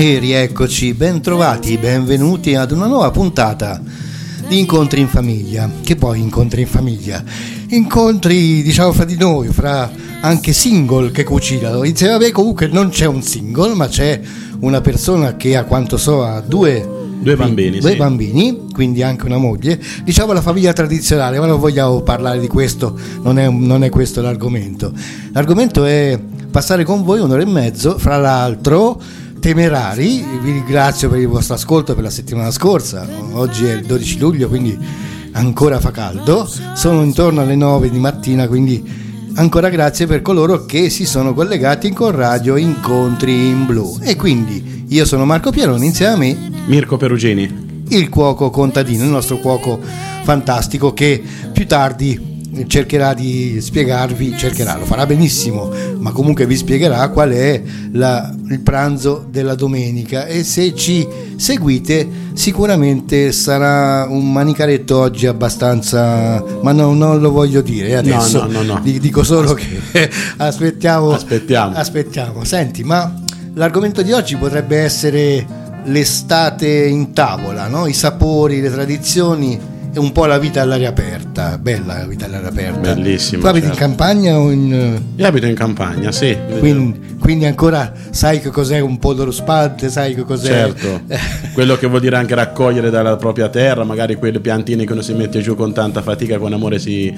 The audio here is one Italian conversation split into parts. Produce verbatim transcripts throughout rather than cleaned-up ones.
E rieccoci, ben trovati, benvenuti ad una nuova puntata di Incontri in Famiglia. Che poi incontri in famiglia? Incontri, diciamo, fra di noi, fra anche single che cucinano. Insieme a me comunque non c'è un single, ma c'è una persona che, a quanto so, ha due... Due bambini, due sì. bambini, quindi anche una moglie, diciamo la famiglia tradizionale, ma non vogliamo parlare di questo, non è, non è questo l'argomento. L'argomento è passare con voi un'ora e mezzo, fra l'altro temerari. Vi ringrazio per il vostro ascolto per la settimana scorsa, oggi è il dodici luglio, quindi ancora fa caldo, sono intorno alle nove di mattina, quindi ancora grazie per coloro che si sono collegati con Radio Incontri in Blu. E quindi io sono Marco Pieroni, insieme a me Mirko Perugini, il cuoco contadino, il nostro cuoco fantastico, che più tardi cercherà di spiegarvi, cercherà, lo farà benissimo, ma comunque vi spiegherà qual è la, il pranzo della domenica, e se ci seguite sicuramente sarà un manicaretto oggi abbastanza, ma no, non lo voglio dire adesso, no, no, no, no. dico solo che aspettiamo, aspettiamo aspettiamo. Senti, ma l'argomento di oggi potrebbe essere l'estate in tavola, no? I sapori, le tradizioni e un po' la vita all'aria aperta. Bella la vita all'aria aperta. Bellissima. Tu abiti certo. in campagna o in... Io abito in campagna, sì. Quindi, quindi ancora sai che cos'è un podero spante, sai che cos'è... Certo, quello che vuol dire anche raccogliere dalla propria terra, magari quelle piantine che uno si mette giù con tanta fatica, con amore si,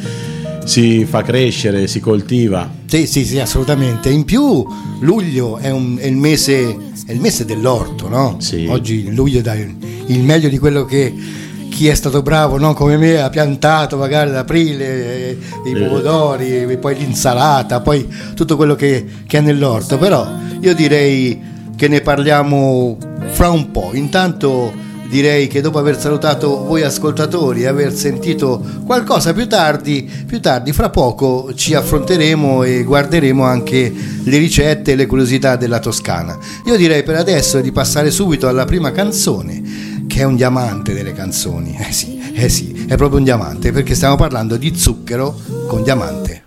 si fa crescere, si coltiva. Sì, sì, sì, assolutamente. In più luglio è, un, è il mese è il mese dell'orto, no? Sì. Oggi luglio dà il meglio di quello che chi è stato bravo, no? Come me, ha piantato magari ad aprile eh, i pomodori, eh. poi l'insalata, poi tutto quello che, che è nell'orto. Però io direi che ne parliamo fra un po'. Intanto direi che dopo aver salutato voi ascoltatori e aver sentito qualcosa più tardi, più tardi, fra poco ci affronteremo e guarderemo anche le ricette e le curiosità della Toscana. Io direi per adesso di passare subito alla prima canzone, che è un diamante delle canzoni. Eh sì, eh sì, è proprio un diamante, perché stiamo parlando di zucchero con diamante.